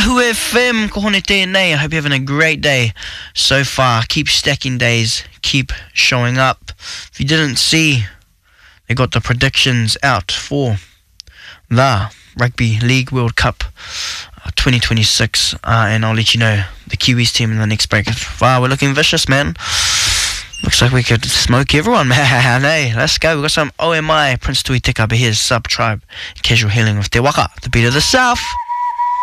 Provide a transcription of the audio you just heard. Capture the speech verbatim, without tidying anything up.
Otahu F M, ko hone tēnei. I hope you're having a great day so far. Keep stacking days, keep showing up. If you didn't see, they got the predictions out for the Rugby League World Cup uh, twenty twenty-six, uh, and I'll let you know the Kiwis team in the next break. Wow, we're looking vicious, man. Looks like we could smoke everyone, man. Hey, let's go. We've got some O M I, Prince Tui Tika, but here's Sub Tribe, Casual Healing with Te Waka, the beat of the South.